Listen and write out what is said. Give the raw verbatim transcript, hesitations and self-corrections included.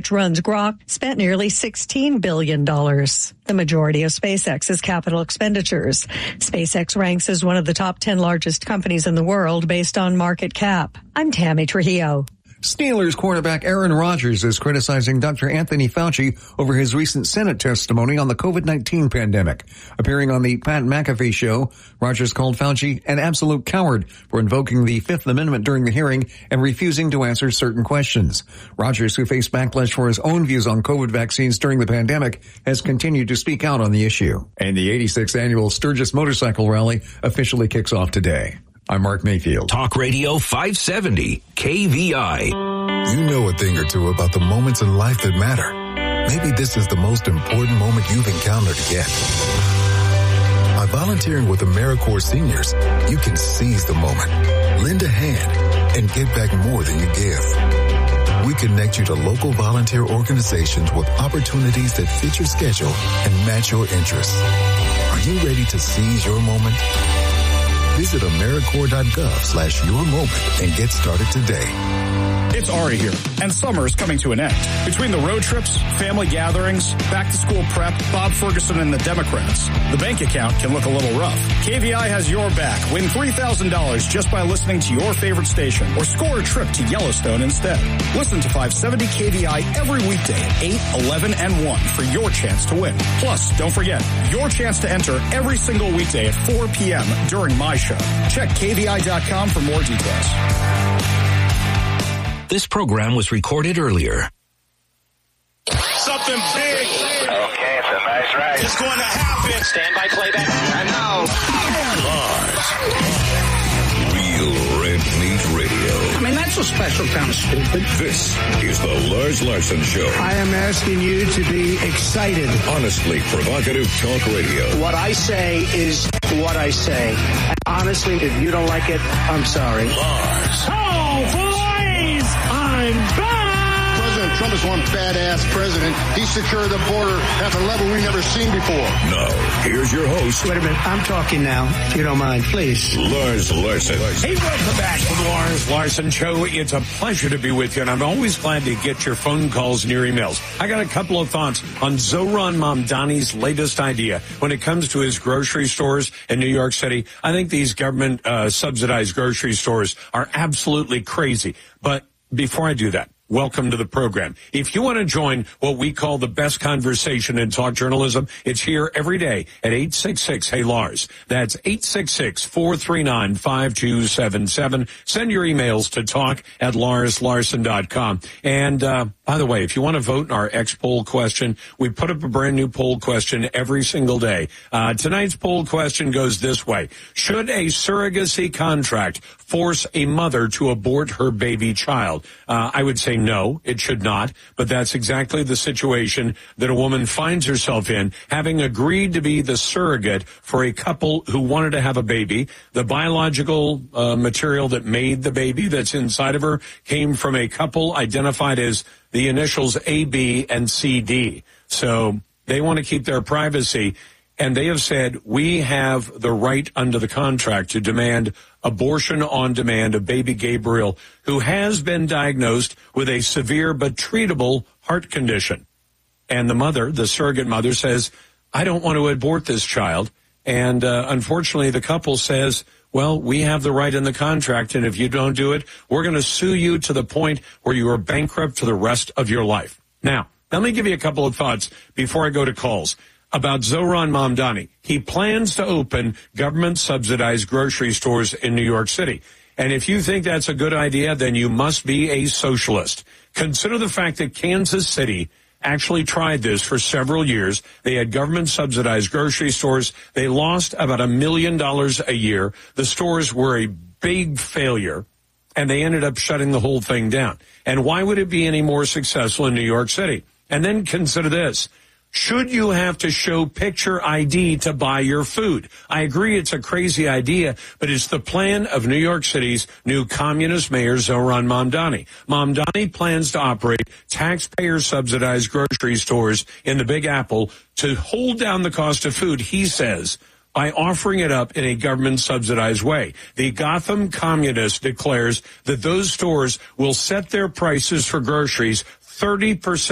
which runs Grok, spent nearly sixteen billion dollars, the majority of SpaceX's capital expenditures. SpaceX ranks as one of the top ten largest companies in the world based on market cap. I'm Tammy Trujillo. Steelers quarterback Aaron Rodgers is criticizing Doctor Anthony Fauci over his recent Senate testimony on the COVID nineteen pandemic. Appearing on the Pat McAfee show, Rodgers called Fauci an absolute coward for invoking the Fifth Amendment during the hearing and refusing to answer certain questions. Rodgers, who faced backlash for his own views on COVID vaccines during the pandemic, has continued to speak out on the issue. And the eighty-sixth annual Sturgis Motorcycle Rally officially kicks off today. I'm Mark Mayfield. Talk Radio five seventy, K V I. You know a thing or two about the moments in life that matter. Maybe this is the most important moment you've encountered yet. By volunteering with AmeriCorps Seniors, you can seize the moment, lend a hand, and get back more than you give. We connect you to local volunteer organizations with opportunities that fit your schedule and match your interests. Are you ready to seize your moment? Visit AmeriCorps.gov slash your moment and get started today. It's Ari here, and summer is coming to an end. Between the road trips, family gatherings, back-to-school prep, Bob Ferguson and the Democrats, the bank account can look a little rough. K V I has your back. Win three thousand dollars just by listening to your favorite station, or score a trip to Yellowstone instead. Listen to five seventy K V I every weekday at eight, eleven, and one for your chance to win. Plus, don't forget, your chance to enter every single weekday at four p.m. during my show. Check K V I dot com for more details. This program was recorded earlier. Something big. Okay, it's a nice ride. It's going to happen. Stand by playback. And now, Lars. Real Red Meat Radio. I mean, that's a special kind of stupid. This is the Lars Larson Show. I am asking you to be excited. Honestly provocative talk radio. What I say is what I say. Honestly, if you don't like it, I'm sorry. Lars. Oh, boys! I'm back! President Trump is one badass president. He secured the border at a level we've never seen before. Now, here's your host. Wait a minute. I'm talking now, if you don't mind, please. Lars Larson. Hey, welcome back to the Lars Larson Show. It's a pleasure to be with you, and I'm always glad to get your phone calls and your emails. I got a couple of thoughts on Zohran Mamdani's latest idea when it comes to his grocery stores in New York City. I think these government uh, subsidized grocery stores are absolutely crazy. But before I do that, welcome to the program. If you want to join what we call the best conversation in talk journalism, it's here every day at eight six six, hey Lars. That's eight six six, four three nine, five two seven seven. Send your emails to talk at lars larson dot com. And, uh, by the way, if you want to vote in our X poll question, we put up a brand new poll question every single day. Uh, tonight's poll question goes this way. Should a surrogacy contract force a mother to abort her baby child? Uh, I would say no, it should not, but that's exactly the situation that a woman finds herself in, having agreed to be the surrogate for a couple who wanted to have a baby. The biological uh, material that made the baby that's inside of her came from a couple identified as the initials A, B, and C, D. So they want to keep their privacy. And they have said, we have the right under the contract to demand abortion on demand of baby Gabriel, who has been diagnosed with a severe but treatable heart condition. And the mother, the surrogate mother, says, I don't want to abort this child. And uh, unfortunately, the couple says, well, we have the right in the contract, and if you don't do it, we're going to sue you to the point where you are bankrupt for the rest of your life. Now, let me give you a couple of thoughts before I go to calls about Zohran Mamdani. He plans to open government-subsidized grocery stores in New York City. And if you think that's a good idea, then you must be a socialist. Consider the fact that Kansas City actually tried this for several years. They had government-subsidized grocery stores. They lost about a million dollars a year. The stores were a big failure, and they ended up shutting the whole thing down. And why would it be any more successful in New York City? And then consider this. Should you have to show picture I D to buy your food? I agree it's a crazy idea, but it's the plan of New York City's new communist mayor, Zohran Mamdani. Mamdani plans to operate taxpayer-subsidized grocery stores in the Big Apple to hold down the cost of food, he says, by offering it up in a government-subsidized way. The Gotham Communist declares that those stores will set their prices for groceries thirty percent